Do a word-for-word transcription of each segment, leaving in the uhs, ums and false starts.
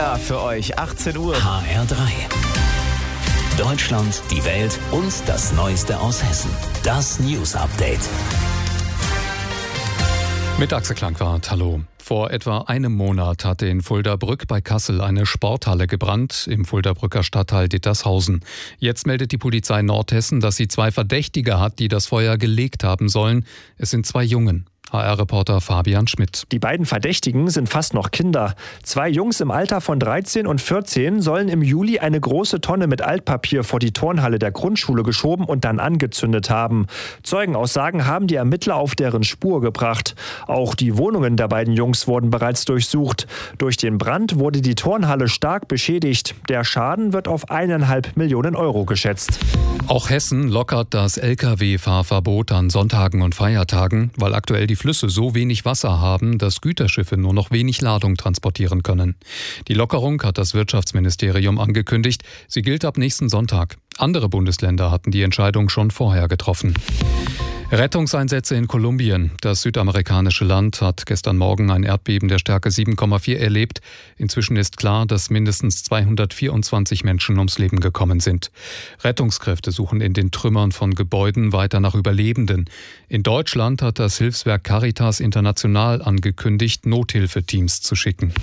Verkehr für euch, achtzehn Uhr. H R drei. Deutschland, die Welt und das Neueste aus Hessen. Das News Update. Mit Axel Klangwart, hallo. Vor etwa einem Monat hatte in Fulda-Brück bei Kassel eine Sporthalle gebrannt, im Fulda-Brücker Stadtteil Dittershausen. Jetzt meldet die Polizei Nordhessen, dass sie zwei Verdächtige hat, die das Feuer gelegt haben sollen. Es sind zwei Jungen. H R-Reporter Fabian Schmidt. Die beiden Verdächtigen sind fast noch Kinder. Zwei Jungs im Alter von dreizehn und vierzehn sollen im Juli eine große Tonne mit Altpapier vor die Turnhalle der Grundschule geschoben und dann angezündet haben. Zeugenaussagen haben die Ermittler auf deren Spur gebracht. Auch die Wohnungen der beiden Jungs wurden bereits durchsucht. Durch den Brand wurde die Turnhalle stark beschädigt. Der Schaden wird auf eineinhalb Millionen Euro geschätzt. Auch Hessen lockert das L K W-Fahrverbot an Sonntagen und Feiertagen, weil aktuell die Flüsse so wenig Wasser haben, dass Güterschiffe nur noch wenig Ladung transportieren können. Die Lockerung hat das Wirtschaftsministerium angekündigt. Sie gilt ab nächsten Sonntag. Andere Bundesländer hatten die Entscheidung schon vorher getroffen. Rettungseinsätze in Kolumbien. Das südamerikanische Land hat gestern Morgen ein Erdbeben der Stärke sieben Komma vier erlebt. Inzwischen ist klar, dass mindestens zweihundertvierundzwanzig Menschen ums Leben gekommen sind. Rettungskräfte suchen in den Trümmern von Gebäuden weiter nach Überlebenden. In Deutschland hat das Hilfswerk Caritas International angekündigt, Nothilfeteams zu schicken.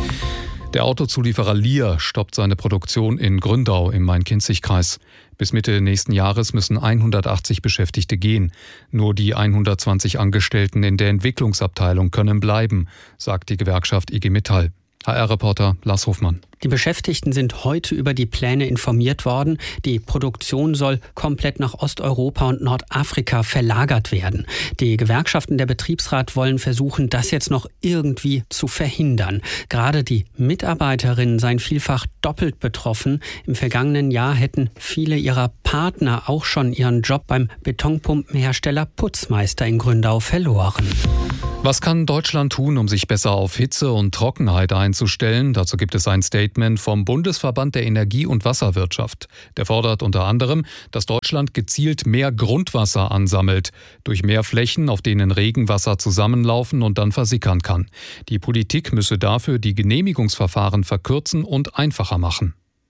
Der Autozulieferer Lear stoppt seine Produktion in Gründau im Main-Kinzig-Kreis. Bis Mitte nächsten Jahres müssen hundertachtzig Beschäftigte gehen. Nur die hundertzwanzig Angestellten in der Entwicklungsabteilung können bleiben, sagt die Gewerkschaft I G Metall. H R-Reporter Lars Hofmann. Die Beschäftigten sind heute über die Pläne informiert worden. Die Produktion soll komplett nach Osteuropa und Nordafrika verlagert werden. Die Gewerkschaften der Betriebsrat wollen versuchen, das jetzt noch irgendwie zu verhindern. Gerade die Mitarbeiterinnen seien vielfach doppelt betroffen. Im vergangenen Jahr hätten viele ihrer Partner auch schon ihren Job beim Betonpumpenhersteller Putzmeister in Gründau verloren. Was kann Deutschland tun, um sich besser auf Hitze und Trockenheit einzustellen? Dazu gibt es ein Statement vom Bundesverband der Energie- und Wasserwirtschaft. Der fordert unter anderem, dass Deutschland gezielt mehr Grundwasser ansammelt, durch mehr Flächen, auf denen Regenwasser zusammenlaufen und dann versickern kann. Die Politik müsse dafür die Genehmigungsverfahren verkürzen und einfacher machen.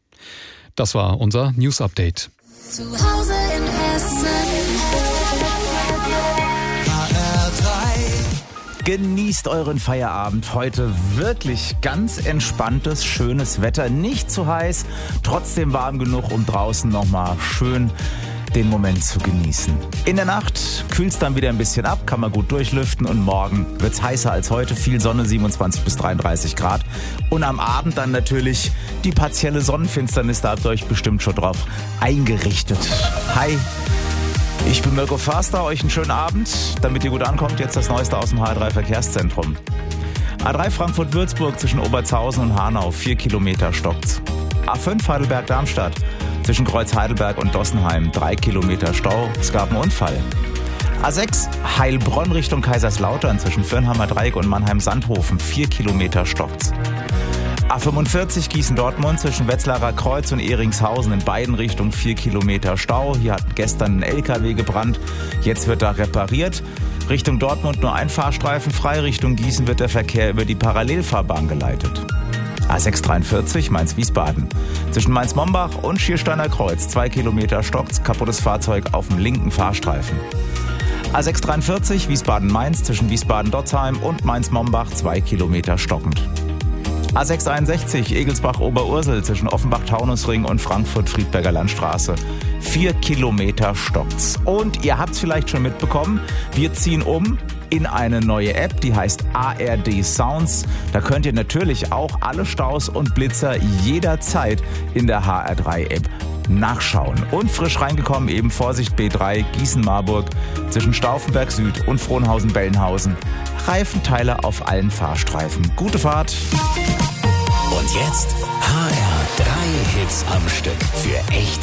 Das war unser News Update. Zu Hause in Hessen. Genießt euren Feierabend. Heute wirklich ganz entspanntes, schönes Wetter. Nicht zu heiß, trotzdem warm genug, um draußen nochmal schön den Moment zu genießen. In der Nacht kühlt es dann wieder ein bisschen ab, kann man gut durchlüften und morgen wird es heißer als heute. Viel Sonne, siebenundzwanzig bis dreiunddreißig Grad. Und am Abend dann natürlich die partielle Sonnenfinsternis, da habt ihr euch bestimmt schon drauf eingerichtet. Hi! Ich bin Mirko Förster, euch einen schönen Abend. Damit ihr gut ankommt, jetzt das Neueste aus dem H R drei Verkehrszentrum. A drei Frankfurt-Würzburg zwischen Obertshausen und Hanau, vier Kilometer stockt's. A fünf Heidelberg-Darmstadt zwischen Kreuz Heidelberg und Dossenheim, drei Kilometer Stau, es gab einen Unfall. A sechs Heilbronn Richtung Kaiserslautern zwischen Firnheimer Dreieck und Mannheim-Sandhofen, vier Kilometer stockt's. A fünfundvierzig Gießen-Dortmund zwischen Wetzlarer Kreuz und Ehringshausen in beiden Richtungen vier Kilometer Stau. Hier hat gestern ein L K W gebrannt, jetzt wird da repariert. Richtung Dortmund nur ein Fahrstreifen frei, Richtung Gießen wird der Verkehr über die Parallelfahrbahn geleitet. A sechs dreiundvierzig Mainz-Wiesbaden zwischen Mainz-Mombach und Schiersteiner Kreuz, zwei Kilometer stockt's, kaputtes Fahrzeug auf dem linken Fahrstreifen. A sechs dreiundvierzig Wiesbaden-Mainz zwischen Wiesbaden-Dotzheim und Mainz-Mombach, zwei Kilometer stockend. A sechs einundsechzig Egelsbach-Oberursel zwischen Offenbach-Taunusring und Frankfurt-Friedberger Landstraße. Vier Kilometer stockt's. Und ihr habt's vielleicht schon mitbekommen, wir ziehen um in eine neue App, die heißt A R D Sounds. Da könnt ihr natürlich auch alle Staus und Blitzer jederzeit in der H R drei App nachschauen. Und frisch reingekommen eben Vorsicht B drei Gießen-Marburg zwischen Stauffenberg Süd und Frohnhausen-Bellenhausen. Reifenteile auf allen Fahrstreifen. Gute Fahrt! Und jetzt H R drei Hits am Stück für echte